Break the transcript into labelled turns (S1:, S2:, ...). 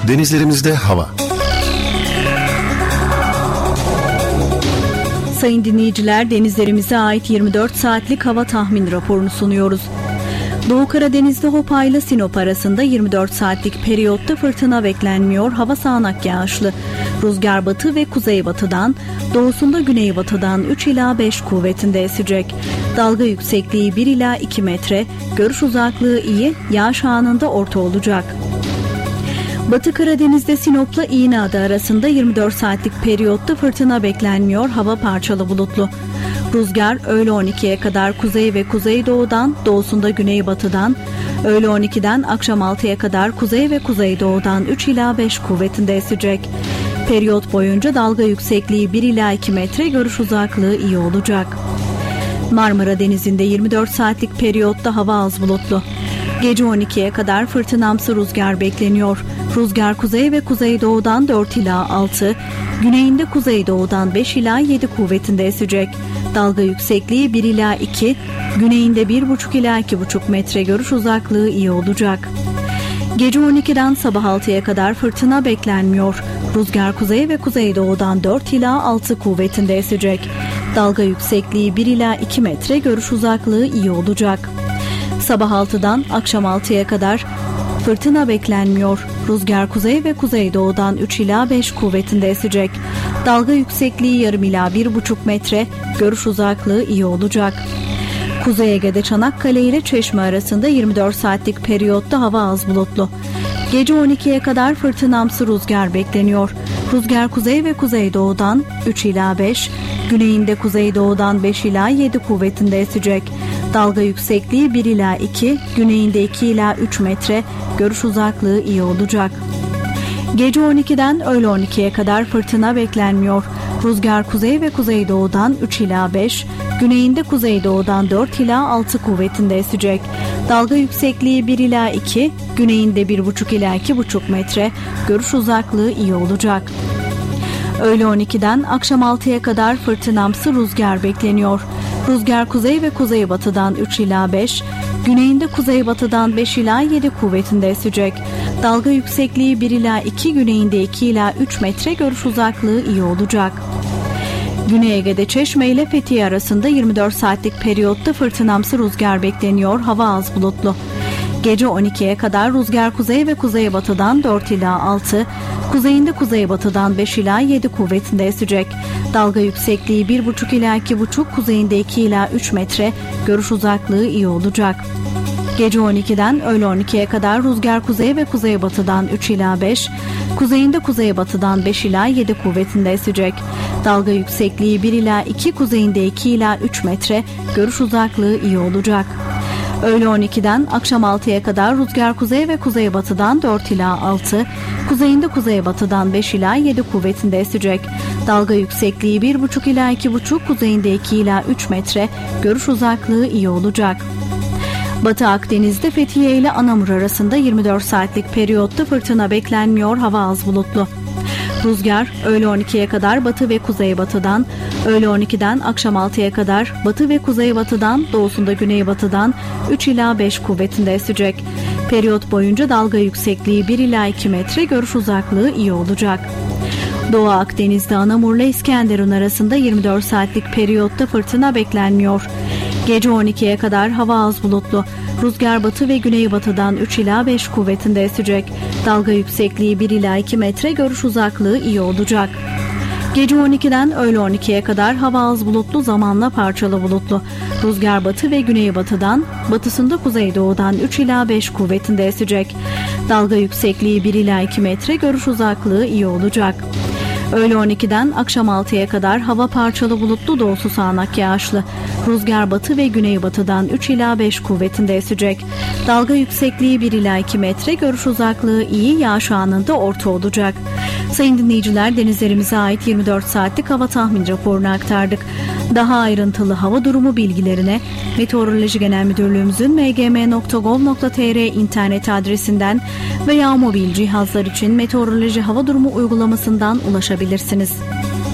S1: Denizlerimizde hava.
S2: Sayın dinleyiciler, denizlerimize ait 24 saatlik hava tahmin raporunu sunuyoruz. Doğu Karadeniz'de Hopa ile Sinop arasında 24 saatlik periyotta fırtına beklenmiyor. Hava sağanak yağışlı. Rüzgar batı ve kuzeybatıdan, doğusunda güneybatıdan 3 ila 5 kuvvetinde esecek. Dalga yüksekliği 1 ila 2 metre, görüş uzaklığı iyi, yağış anında orta olacak. Batı Karadeniz'de Sinop'la İğneada arasında 24 saatlik periyotta fırtına beklenmiyor. Hava parçalı bulutlu. Rüzgar öğle 12'ye kadar kuzey ve kuzeydoğudan, doğusunda güneybatıdan, öğle 12'den akşam 6'ya kadar kuzey ve kuzeydoğudan 3 ila 5 kuvvetinde esecek. Periyot boyunca dalga yüksekliği 1 ila 2 metre, görüş uzaklığı iyi olacak. Marmara Denizi'nde 24 saatlik periyotta hava az bulutlu. Gece 12'ye kadar fırtınamsı rüzgar bekleniyor. Rüzgar kuzey ve kuzeydoğudan 4 ila 6, güneyinde kuzeydoğudan 5 ila 7 kuvvetinde esecek. Dalga yüksekliği 1 ila 2, güneyinde 1,5 ila 2,5 metre, görüş uzaklığı iyi olacak. Gece 12'den sabah 6'ya kadar fırtına beklenmiyor. Rüzgar kuzey ve kuzeydoğudan 4 ila 6 kuvvetinde esecek. Dalga yüksekliği 1 ila 2 metre, görüş uzaklığı iyi olacak. Sabah 6'dan akşam 6'ya kadar fırtına beklenmiyor. Rüzgar kuzey ve kuzeydoğudan 3 ila 5 kuvvetinde esecek. Dalga yüksekliği yarım ila 1,5 metre, görüş uzaklığı iyi olacak. Kuzey Ege'de Çanakkale ile Çeşme arasında 24 saatlik periyotta hava az bulutlu. Gece 12'ye kadar fırtınamsı rüzgar bekleniyor. Rüzgar kuzey ve kuzeydoğudan 3 ila 5, güneyinde kuzeydoğudan 5 ila 7 kuvvetinde esecek. Dalga yüksekliği 1 ila 2, güneyinde 2 ila 3 metre, görüş uzaklığı iyi olacak. Gece 12'den öğle 12'ye kadar fırtına beklenmiyor. Rüzgar kuzey ve kuzeydoğudan 3 ila 5, güneyinde kuzeydoğudan 4 ila 6 kuvvetinde esecek. Dalga yüksekliği 1 ila 2, güneyinde 1,5 ila 2,5 metre, görüş uzaklığı iyi olacak. Öğle 12'den akşam 6'ya kadar fırtınamsı rüzgar bekleniyor. Rüzgar kuzey ve kuzeybatıdan 3 ila 5, güneyinde kuzeybatıdan 5 ila 7 kuvvetinde esecek. Dalga yüksekliği 1 ila 2, güneyinde 2 ila 3 metre, görüş uzaklığı iyi olacak. Güney Ege'de Çeşme ile Fethiye arasında 24 saatlik periyotta fırtınamsı rüzgar bekleniyor. Hava az bulutlu. Gece 12'ye kadar rüzgar kuzey ve kuzeybatıdan 4 ila 6, kuzeyinde kuzeybatıdan 5 ila 7 kuvvetinde esecek. Dalga yüksekliği 1,5 ila 2,5, kuzeyinde 2 ila 3 metre, görüş uzaklığı iyi olacak. Gece 12'den öğle 12'ye kadar rüzgar kuzey ve kuzeybatıdan 3 ila 5, kuzeyinde kuzeybatıdan 5 ila 7 kuvvetinde esecek. Dalga yüksekliği 1 ila 2, kuzeyinde 2 ila 3 metre, görüş uzaklığı iyi olacak. Öğle 12'den akşam 6'ya kadar rüzgar kuzey ve kuzeybatıdan 4 ila 6, kuzeyinde kuzeybatıdan 5 ila 7 kuvvetinde esecek. Dalga yüksekliği 1,5 ila 2,5, kuzeyinde 2 ila 3 metre, görüş uzaklığı iyi olacak. Batı Akdeniz'de Fethiye ile Anamur arasında 24 saatlik periyotta fırtına beklenmiyor. Hava az bulutlu. Rüzgar öğle 12'ye kadar batı ve kuzeybatıdan, öğle 12'den akşam 6'ya kadar batı ve kuzeybatıdan, doğusunda güneybatıdan 3 ila 5 kuvvetinde esecek. Periyot boyunca dalga yüksekliği 1 ila 2 metre, görüş uzaklığı iyi olacak. Doğu Akdeniz'de Anamur'la İskenderun arasında 24 saatlik periyotta fırtına beklenmiyor. Gece 12'ye kadar hava az bulutlu. Rüzgar batı ve güneybatıdan 3 ila 5 kuvvetinde esecek. Dalga yüksekliği 1 ila 2 metre, görüş uzaklığı iyi olacak. Gece 12'den öğle 12'ye kadar hava az bulutlu, zamanla parçalı bulutlu. Rüzgar batı ve güneybatıdan, batısında kuzeydoğudan 3 ila 5 kuvvetinde esecek. Dalga yüksekliği 1 ila 2 metre, görüş uzaklığı iyi olacak. Öğle 12'den akşam 6'ya kadar hava parçalı bulutlu, doğusu sağanak yağışlı. Rüzgar batı ve güneybatıdan 3 ila 5 kuvvetinde esecek. Dalga yüksekliği 1 ila 2 metre, görüş uzaklığı iyi, yağış anında orta olacak. Sayın dinleyiciler, denizlerimize ait 24 saatlik hava tahmin raporunu aktardık. Daha ayrıntılı hava durumu bilgilerine Meteoroloji Genel Müdürlüğümüzün mgm.gov.tr internet adresinden veya mobil cihazlar için meteoroloji hava durumu uygulamasından ulaşabilirsiniz.